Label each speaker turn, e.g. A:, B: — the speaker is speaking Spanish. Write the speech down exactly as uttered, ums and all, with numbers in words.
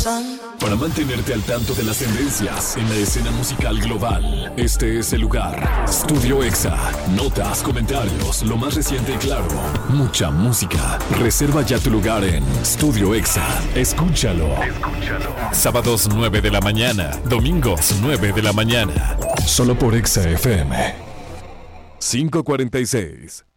A: Para mantenerte al tanto de las tendencias en la escena musical global, este es el lugar. Studio Exa. Notas, comentarios, lo más reciente y claro. Mucha música. Reserva ya tu lugar en Studio Exa. Escúchalo. Escúchalo. Sábados nueve de la mañana. Domingos nueve de la mañana. Solo por Exa F M. quinientos cuarenta y seis.